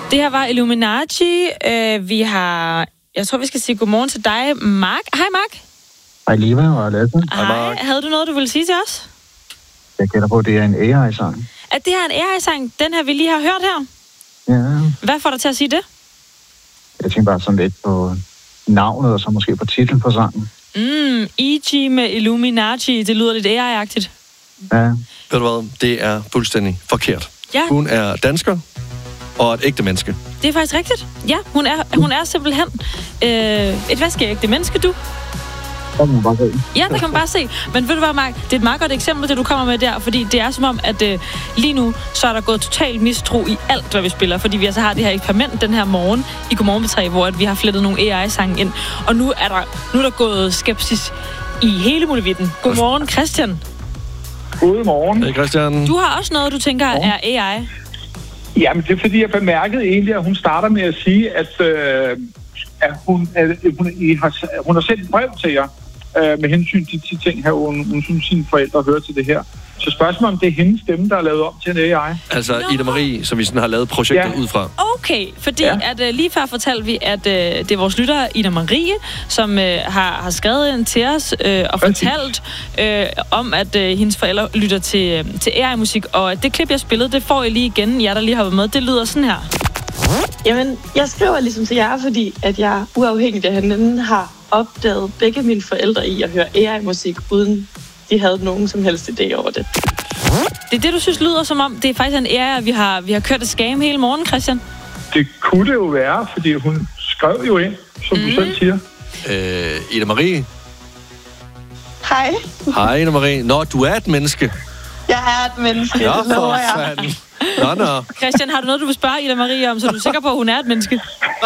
Det her var Illuminati. Jeg tror, vi skal sige godmorgen til dig, Mark. Hej, Mark. Hej, Liva og Lasse. Hej. Havde du noget, du ville sige til os? Jeg gætter på, at det er en AI-sang. At det her er en AI-sang, den her vi lige har hørt her? Ja. Hvad får dig til at sige det? Jeg tænker bare sådan lidt på navnet, og så måske på titlen på sangen. E.G. med Illuminati. Det lyder lidt AI-agtigt. Ja. Ved du hvad? Det er fuldstændig forkert. Ja. Hun er dansker og et ægte menneske. Det er faktisk rigtigt. Ja, hun er simpelthen et vaskeægte menneske, du. Det kan man bare se. Ja, det kan man bare se. Men ved du hvad, Mark? Det er et meget godt eksempel, det du kommer med der, fordi det er som om, at lige nu, så er der gået total mistro i alt, hvad vi spiller, fordi vi altså har det her eksperiment den her morgen i Godmorgen med 3, hvor at vi har flettet nogle AI-sange ind, og nu er der gået skepsis i hele muligheden. Godmorgen, Christian. Godmorgen. Hej, Christian. Du har også noget, du tænker er AI. Jamen, det er fordi, jeg bemærkede egentlig, at hun starter med at sige, at hun har sendt et brev til jer med hensyn til de ting her, hun synes, sine forældre hører til det her. Så spørgsmålet om det er hendes stemme, der er lavet om til en AI. Altså Ida Marie, som vi sådan har lavet projektet ud fra. Okay, fordi at lige før fortalte vi, at det er vores lytter Ida Marie, som har skrevet ind til os og fortalt om, at hendes forældre lytter til AI-musik. Og det klip, jeg spillede, det får I lige igen, jer der lige har været med. Det lyder sådan her. Jamen, jeg skriver ligesom til jer, fordi at jeg uafhængigt af hinanden har opdaget begge mine forældre i at høre AI-musik, uden de havde nogen som helst idé over det. Det er det, du synes lyder som om, det er faktisk en AI, vi har kørt et scam hele morgen, Christian? Det kunne det jo være, fordi hun skrev jo ind, som du selv siger. Ida Marie. Hej. Hej, Ida Marie. Nå, du er et menneske. Jeg er et menneske, det lover jeg. Nå. Christian, har du noget, du vil spørge Ida Marie om, så du er sikker på, at hun er et menneske?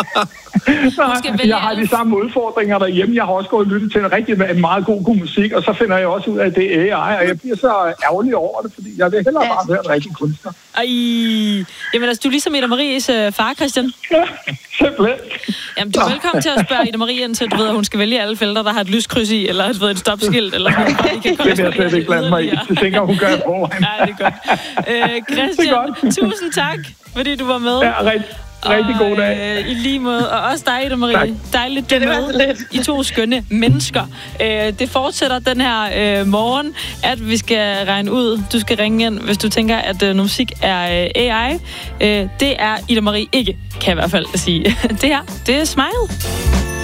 Jeg har de samme udfordringer derhjemme. Jeg har også gået og lyttet til en meget god musik, og så finder jeg også ud af, at det er AI, og jeg bliver så ærgerlig over det, fordi jeg vil hellere bare være en rigtig kunstner. Jamen altså, du er ligesom Ida Maries far, Christian. Ja, simpelthen. Jamen, du er velkommen til at spørge Ida Marie ind til, du ved, at hun skal vælge alle felter, der har et lyskryds i, eller et stopskilt, eller sådan noget. Det vil jeg slet ikke blande mig i. Det tænker hun gør på. Ja, det er godt. Christian, tusind tak, fordi du var med. Ja, rigtig god dag. I lige måde. Og også dig, Ida Marie. Tak. Dejligt, du er med. I to skønne mennesker. Det fortsætter den her morgen, at vi skal regne ud. Du skal ringe ind, hvis du tænker, at musik er AI. Det er Ida Marie ikke, kan jeg i hvert fald sige. Det her, det er Smile.